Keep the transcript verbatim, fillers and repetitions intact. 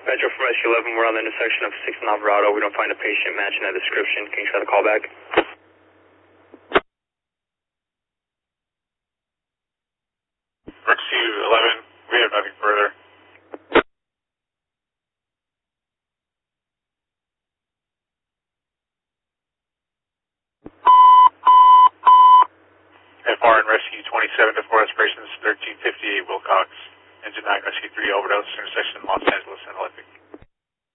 Metro from Rescue eleven, we're on the intersection of sixth and Alvarado. We don't find a patient matching that description. Can you try to call back? Rescue eleven, we have nothing further. F R and Rescue twenty-seven to four aspirations, thirteen fifty-eight Wilcox. Engine nine, Rescue three overdose, intersection Los Angeles and Olympic.